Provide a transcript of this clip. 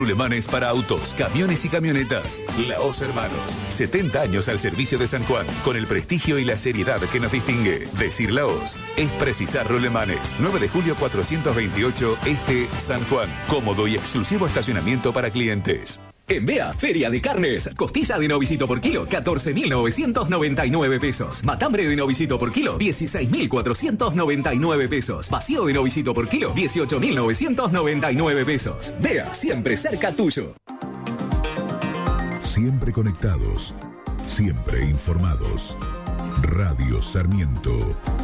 Rulemanes para autos, camiones y camionetas. Laos Hermanos, 70 años al servicio de San Juan, con el prestigio y la seriedad que nos distingue. Decir Laos es precisar Rulemanes. 9 de julio 428 Este, San Juan. Cómodo y exclusivo estacionamiento para clientes. En Bea, Feria de Carnes. Costilla de novicito por kilo, 14.999 pesos. Matambre de novicito por kilo, 16.499 pesos. Vacío de novicito por kilo, 18.999 pesos. Bea, siempre cerca tuyo. Siempre conectados, siempre informados. Radio Sarmiento.